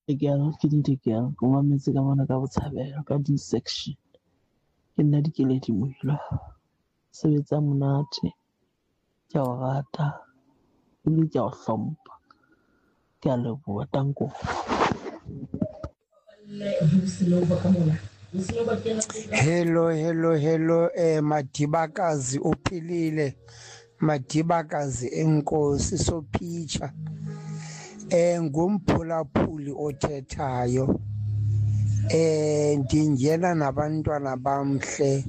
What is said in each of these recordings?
ke ditekeng ke mametse ka mona ka botshabelo ka di-section ke nna Dikeledi Mohila sebetsa monate ke a o rata ebile ke a o hlompha ke a leboha tanko. Hello, Madibakazi uphilile, Madibakazi enkosi Sophicha, ngumphulaphuli othethayo, ndingena nabantwana bamhle,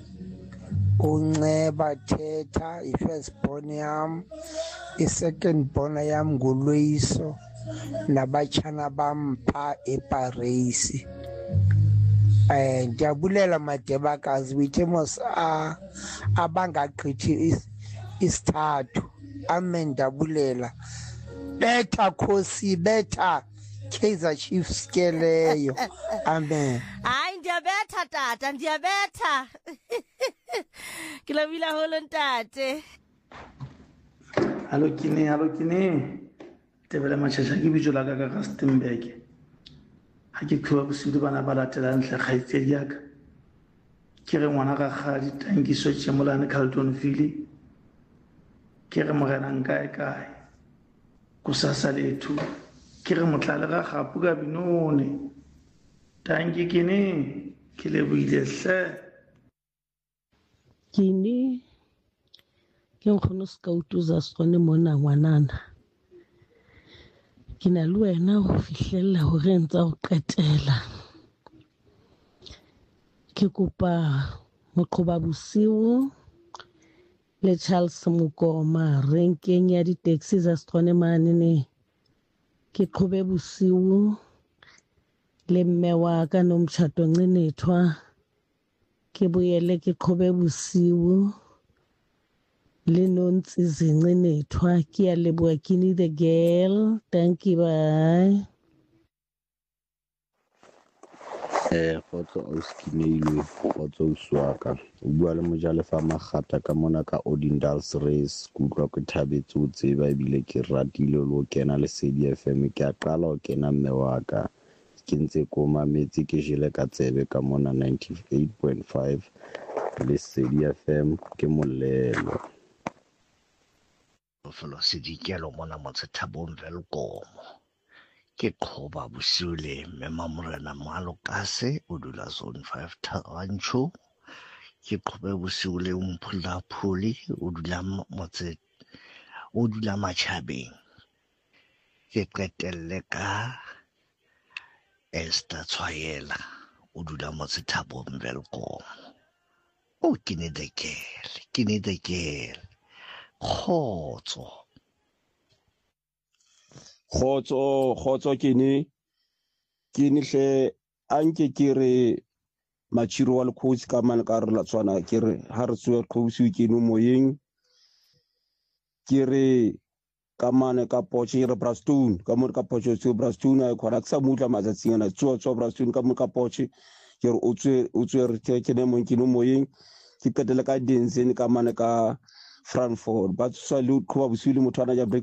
uNceba Thetha, i-first born yam, i-second born yam nguLwiso, nabatshana bam phaa eParisi. Ndiyabulela Madebakazi withe mos abangagqithi isithathu. Amen, ndiyabulela. Betha Khosi, betha Kaizer Chiefs ke leyo. Amen. Hayi ndiyabetha tata, ndiyabetha. Ke lobile haholo ntate. Hallo kine. Tebele Matjhatjha ke bitso la ka Rustenburg. Ha ke qhoba bosiu bana ba latelang hle kgaitsedi ya ka. Ke re ngwana ga Kgadi Tankiso Tshemolane Carltonville. Ke re morena kae kusasa lethu. Ke re motlale ga Kgapu ka Binone. Tanki kene ke lebohile hle. Kene ke nkgono Skautuza Sone mona ngwanana. Ke na le wena ho fihlella hore ntse o qetela. Ke kopa Moqhoba Bosiu le Charles Mokoma renkeng ya di-taxi tsa Setswane mane. Ke qhobe bosiu le mme wa ka Nomtshato Ncinethwa. Ke boele ke qhobe bosiu le Nontsizi Ncinethwa. Ke a leboha Kini the girl. Thank you, bye. Kgotso Auskineilwe, kgotso Uswaka. O bua le Mojalefa Magata ka mona ka Odindals Race. Ke utlwa ke thabetse o tseba ebile ke ratile le ho kena Lesedi FM. Ke a qala ho kena mme wa ka. Ke ntse ko mametse ke jele ka tsebe ka mona 98.5 Lesedi FM ke molelo. Felo Sedikelo mona Motsethabong Velkomo. Ke qhoba bosiu le Mema Morena Malokase o dula Zone 5 Tharancho. Ke qhobe bosiu le Mphulaphuli o dula Matjhabeng. Ke qetelle ka Esther Tshwaela o dula Motsethabong Velkomo. O ke ne the girl. Kgotso Kene hle anke ke re Machiro wa Lekhosi ka mane ka re la tswana ke re ha re tswe qhobisi ke no moyeng ke re ka mane ka Potche re Brastone ka mo ka Potche tswe Brastone a khona tsa mutla matsatsing ana tswa Brastone ka mo ka Potche ke re o tswe re ke ne mo ke no moyeng ke qetela ka Denzen ka mane ka Frankfurt ba tswa le qhoba bosiu le motho ana ja